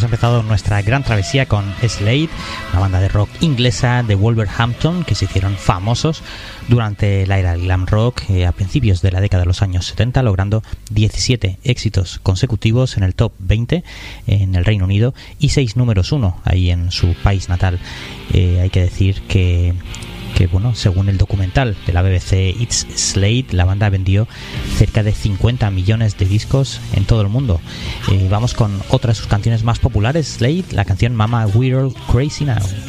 empezado nuestra gran travesía con Slade, una banda de rock inglesa de Wolverhampton que se hicieron famosos durante la era del glam rock a principios de la década de los años 70, logrando 17 éxitos consecutivos en el top 20 en el Reino Unido y 6 números 1 ahí en su país natal. Hay que decir que bueno, según el documental de la BBC It's Slade, la banda vendió cerca de 50 millones de discos en todo el mundo. Vamos con otra de sus canciones más populares, Slade, la canción Mama We're All Crazy Now.